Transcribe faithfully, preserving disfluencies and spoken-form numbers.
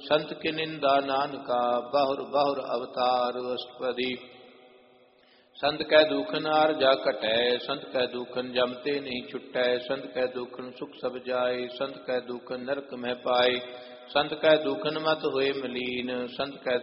संत के निंदा नानका बाहुर बाहुर अवतार। अष्टपदी। संत कै दुखन आर जा कटै, संत कै दुखन जमते नहीं छुटै, संत कै दुखन सुख सब जाए, संत कै दुखन नरक में पाए, संत कै दुखन मत होए मलीन, संत कै